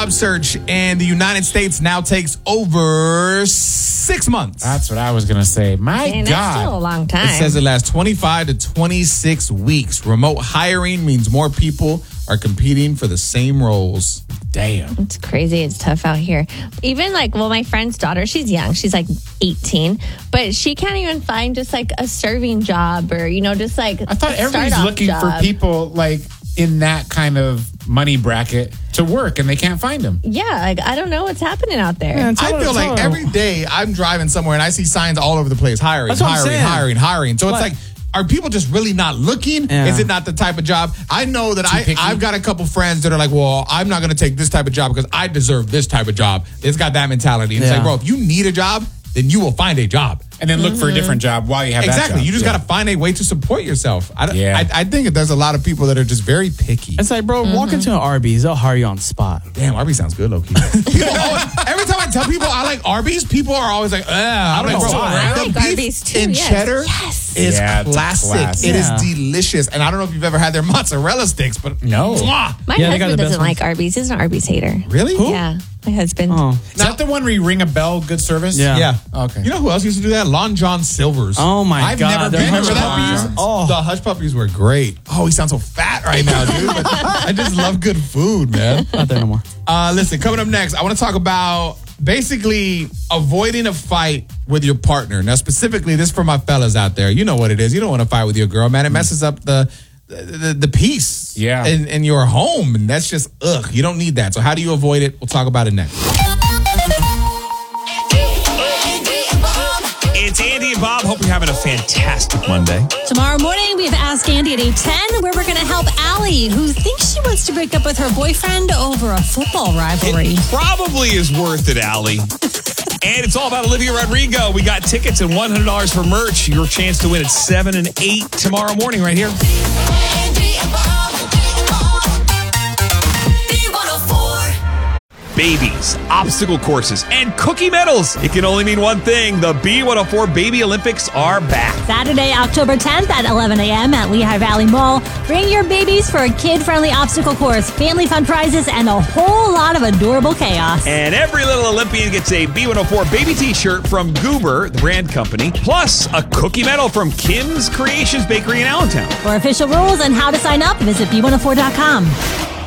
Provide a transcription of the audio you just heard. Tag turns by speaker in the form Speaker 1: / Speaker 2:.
Speaker 1: Job search in the United States now takes over 6 months.
Speaker 2: That's what I was going to say. My
Speaker 3: And
Speaker 2: God.
Speaker 3: that's still a long time.
Speaker 1: It says it lasts 25 to 26 weeks. Remote hiring means more people are competing for the same roles.
Speaker 2: Damn.
Speaker 3: It's crazy. It's tough out here. Even my friend's daughter, she's young. She's like 18, but she can't even find just like a serving job or, just like
Speaker 2: I thought
Speaker 3: a
Speaker 2: everybody's
Speaker 3: start-off
Speaker 2: looking for
Speaker 3: job.
Speaker 2: people like in that kind of money bracket to work and they can't find them.
Speaker 3: Yeah, I don't know what's happening out there.
Speaker 1: I feel like every day I'm driving somewhere and I see signs all over the place. Hiring.
Speaker 4: That's what I'm saying.
Speaker 1: So
Speaker 4: What?
Speaker 1: it's like, are people just really not looking?
Speaker 4: Yeah.
Speaker 1: Is it not the type of job? I know that
Speaker 2: picky?
Speaker 1: I've got a couple friends that are like, well, I'm not going to take this type of job because I deserve this type of job. It's got that mentality. And It's
Speaker 4: Yeah.
Speaker 1: like, bro, if you need a job, then you will find a job.
Speaker 2: And then look for a different job while you have that
Speaker 1: Exactly.
Speaker 2: job.
Speaker 1: You just
Speaker 2: Yeah.
Speaker 1: got to find a way to support yourself.
Speaker 2: Yeah.
Speaker 1: I think that there's a lot of people that are just very picky.
Speaker 4: It's like, bro, walk into an Arby's. They'll hire you on the spot.
Speaker 1: Damn, Arby's sounds good, low key. Every time I tell people I like Arby's, people are always like, I
Speaker 4: don't know why.
Speaker 3: I
Speaker 1: the
Speaker 3: like
Speaker 1: beef
Speaker 3: Arby's too,
Speaker 1: in
Speaker 3: yes.
Speaker 1: cheddar
Speaker 3: Yes.
Speaker 1: is
Speaker 2: Yeah, it's a
Speaker 1: classic.
Speaker 2: classic.
Speaker 1: It is
Speaker 4: Yeah.
Speaker 1: delicious. And I don't know if you've ever had their mozzarella sticks, but
Speaker 2: No.
Speaker 1: Mwah!
Speaker 3: My
Speaker 4: Yeah, they got
Speaker 3: husband
Speaker 4: the best
Speaker 3: doesn't
Speaker 4: ones.
Speaker 3: like Arby's. He's an Arby's hater.
Speaker 1: Really?
Speaker 3: Yeah, my husband.
Speaker 4: Oh,
Speaker 2: Is that the one where you ring a bell, good service?
Speaker 4: Yeah.
Speaker 1: Yeah.
Speaker 2: Okay.
Speaker 1: You know who else used to do that? Lon John Silver's.
Speaker 4: oh my
Speaker 2: I've
Speaker 4: God.
Speaker 2: never
Speaker 4: Their
Speaker 2: been
Speaker 4: hush
Speaker 2: to that
Speaker 4: puppies.
Speaker 2: one.
Speaker 4: Oh,
Speaker 1: The hush puppies were great. Oh, he sounds so fat right now, dude. But I just love good food, man.
Speaker 4: not there no more.
Speaker 1: Listen, coming up next, I want to talk about basically avoiding a fight with your partner. Now, specifically, this is for my fellas out there. You know what it is. You don't want to fight with your girl, man. It messes up the peace
Speaker 2: Yeah.
Speaker 1: in your home. And that's just, you don't need that. So how do you avoid it? We'll talk about it next.
Speaker 5: It's Andy and Bob. Hope you're having a fantastic Monday.
Speaker 6: Tomorrow morning, we have Ask Andy at 8:10, where we're going to help Allie, who thinks she wants to break up with her boyfriend over a football rivalry.
Speaker 5: It probably is worth it, Allie. And it's all about Olivia Rodrigo. We got tickets and $100 for merch. Your chance to win at 7 and 8 tomorrow morning right here. Babies, obstacle courses, and cookie medals. It can only mean one thing. The B104 Baby Olympics are back.
Speaker 6: Saturday, October 10th at 11 a.m. at Lehigh Valley Mall. Bring your babies for a kid-friendly obstacle course, family fun prizes, and a whole lot of adorable chaos.
Speaker 5: And every little Olympian gets a B104 baby t-shirt from Goober, the brand company, plus a cookie medal from Kim's Creations Bakery in Allentown.
Speaker 6: For official rules and how to sign up, visit b104.com.